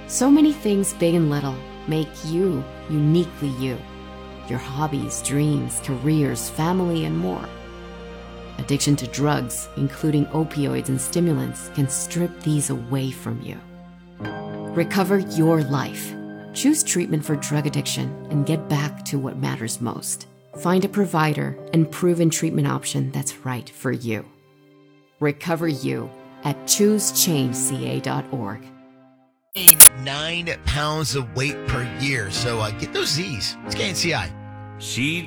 So many things, big and little, make you uniquely you. Your hobbies, dreams, careers, family, and more. Addiction to drugs, including opioids and stimulants, can strip these away from you. Recover your life. Choose treatment for drug addiction and get back to what matters most. Find a provider and proven treatment option that's right for you. Recover you at choosechangeca.org. 9 pounds of weight per year. So get those Z's. It's KNCI. She